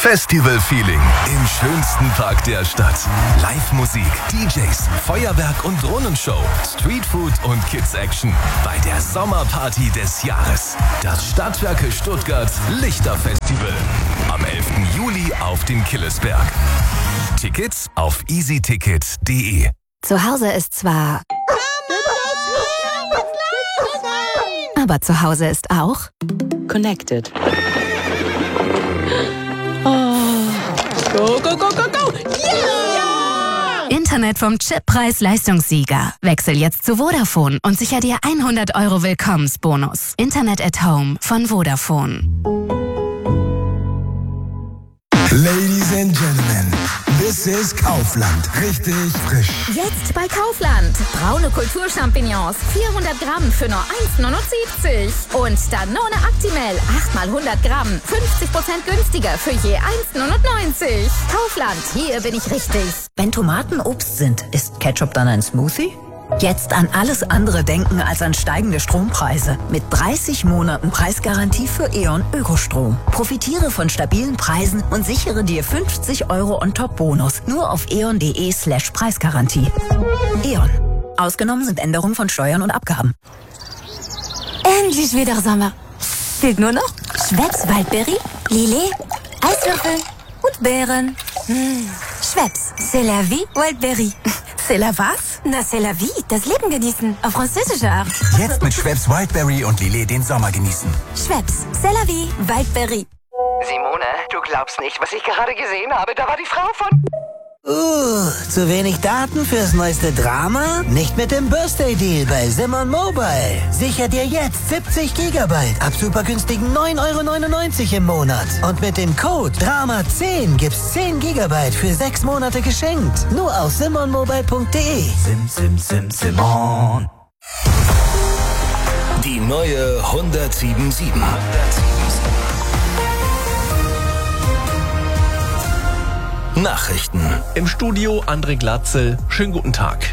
Festival-Feeling im schönsten Park der Stadt. Live-Musik, DJs, Feuerwerk und Drohnenshow, Streetfood und Kids-Action bei der Sommerparty des Jahres. Das Stadtwerke Stuttgart Lichterfestival. Am 11. Juli auf dem Killesberg. Tickets auf easyticket.de. Zu Hause ist zwar... Aber zu Hause ist auch... Connected. Go, go, go, go, go! Yeah! Internet vom Chip Preis-Leistungssieger. Wechsel jetzt zu Vodafone und sicher dir 100 € Willkommensbonus. Internet at Home von Vodafone. Ladies and Gentlemen, this is Kaufland. Richtig frisch. Jetzt bei Kaufland. Braune Kulturchampignons, 400 Gramm für nur 1,79 €. Und Danone Actimel, 8 mal 100 Gramm, 50% günstiger für je 1,99 €. Kaufland, hier bin ich richtig. Wenn Tomaten Obst sind, ist Ketchup dann ein Smoothie? Jetzt an alles andere denken als an steigende Strompreise. Mit 30 Monaten Preisgarantie für E.ON Ökostrom. Profitiere von stabilen Preisen und sichere dir 50 € on top Bonus. Nur auf eon.de/Preisgarantie. E.ON. Ausgenommen sind Änderungen von Steuern und Abgaben. Endlich wieder Sommer. Fehlt nur noch Schweppes Waldbeere, Lillet, Eiswürfel und Beeren. Schweppes, c'est la vie, Waldbeere. C'est la was? Na, c'est la vie, das Leben genießen, auf französische Art. Jetzt mit Schweppes Wildberry und Lillet den Sommer genießen. Schweppes, c'est la vie, Waldbeere. Simone, du glaubst nicht, was ich gerade gesehen habe. Da war die Frau von... Zu wenig Daten fürs neueste Drama? Nicht mit dem Birthday Deal bei Simon Mobile. Sicher dir jetzt 70 GB ab super günstigen 9,99 € im Monat. Und mit dem Code DRAMA10 gibt's 10 GB für 6 Monate geschenkt. Nur auf simonmobile.de. Simon. Die neue 107.7. Nachrichten. Im Studio André Glatzel. Schönen guten Tag.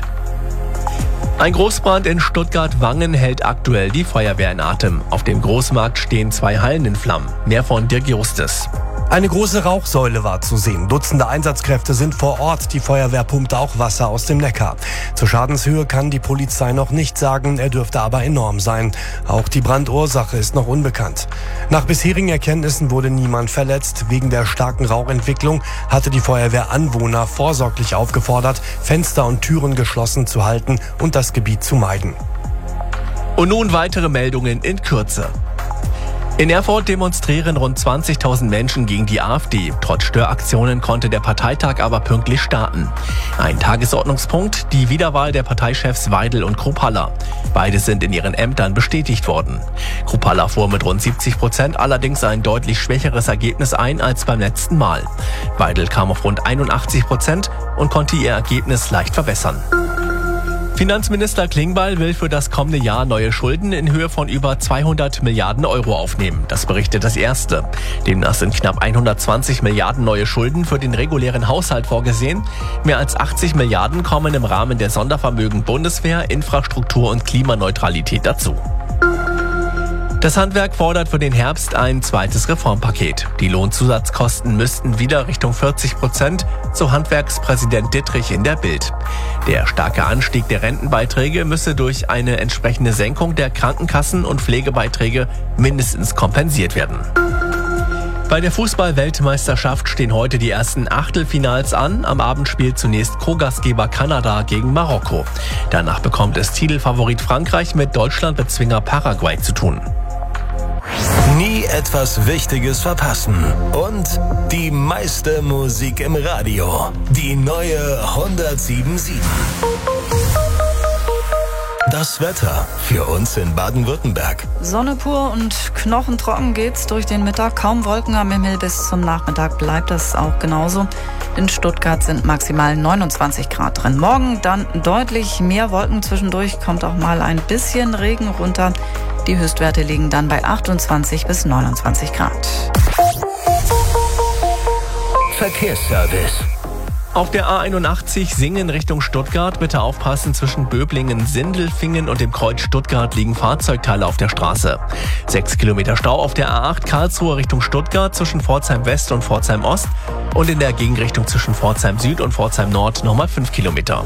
Ein Großbrand in Stuttgart-Wangen hält aktuell die Feuerwehr in Atem. Auf dem Großmarkt stehen 2 Hallen in Flammen. Mehr von Dirk Justus. Eine große Rauchsäule war zu sehen. Dutzende Einsatzkräfte sind vor Ort. Die Feuerwehr pumpt auch Wasser aus dem Neckar. Zur Schadenshöhe kann die Polizei noch nicht sagen, er dürfte aber enorm sein. Auch die Brandursache ist noch unbekannt. Nach bisherigen Erkenntnissen wurde niemand verletzt. Wegen der starken Rauchentwicklung hatte die Feuerwehr Anwohner vorsorglich aufgefordert, Fenster und Türen geschlossen zu halten und das Gebiet zu meiden. Und nun weitere Meldungen in Kürze. In Erfurt demonstrieren rund 20.000 Menschen gegen die AfD. Trotz Störaktionen konnte der Parteitag aber pünktlich starten. Ein Tagesordnungspunkt, die Wiederwahl der Parteichefs Weidel und Kruppalla. Beide sind in ihren Ämtern bestätigt worden. Kruppalla fuhr mit rund 70% allerdings ein deutlich schwächeres Ergebnis ein als beim letzten Mal. Weidel kam auf rund 81% und konnte ihr Ergebnis leicht verbessern. Finanzminister Klingbeil will für das kommende Jahr neue Schulden in Höhe von über 200 Milliarden € aufnehmen. Das berichtet das Erste. Demnach sind knapp 120 Milliarden neue Schulden für den regulären Haushalt vorgesehen. Mehr als 80 Milliarden kommen im Rahmen der Sondervermögen Bundeswehr, Infrastruktur und Klimaneutralität dazu. Das Handwerk fordert für den Herbst ein zweites Reformpaket. Die Lohnzusatzkosten müssten wieder Richtung 40%, so Handwerkspräsident Dittrich in der Bild. Der starke Anstieg der Rentenbeiträge müsse durch eine entsprechende Senkung der Krankenkassen- und Pflegebeiträge mindestens kompensiert werden. Bei der Fußball-Weltmeisterschaft stehen heute die ersten Achtelfinals an. Am Abend spielt zunächst Co-Gastgeber Kanada gegen Marokko. Danach bekommt es Titelfavorit Frankreich mit Deutschlandbezwinger Paraguay zu tun. Nie etwas Wichtiges verpassen. Und die meiste Musik im Radio. Die neue 107.7. Das Wetter für uns in Baden-Württemberg. Sonne pur und knochentrocken geht's durch den Mittag. Kaum Wolken am Himmel, bis zum Nachmittag bleibt das auch genauso. In Stuttgart sind maximal 29 Grad drin. Morgen dann deutlich mehr Wolken zwischendurch, kommt auch mal ein bisschen Regen runter. Die Höchstwerte liegen dann bei 28 bis 29 Grad. Verkehrsservice. Auf der A81 Singen Richtung Stuttgart. Bitte aufpassen, zwischen Böblingen, Sindelfingen und dem Kreuz Stuttgart liegen Fahrzeugteile auf der Straße. 6 Kilometer Stau auf der A8 Karlsruhe Richtung Stuttgart zwischen Pforzheim West und Pforzheim Ost. Und in der Gegenrichtung zwischen Pforzheim Süd und Pforzheim Nord nochmal 5 Kilometer.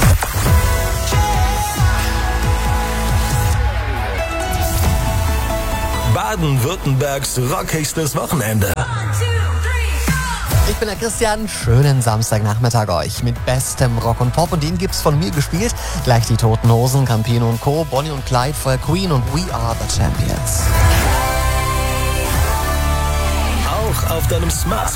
Baden-Württembergs rockigstes Wochenende. Ich bin der Christian, schönen Samstagnachmittag euch mit bestem Rock und Pop und den gibt's von mir gespielt. Gleich die Toten Hosen, Campino und Co., Bonnie und Clyde, vorher Queen und We Are the Champions. Auch auf deinem Smart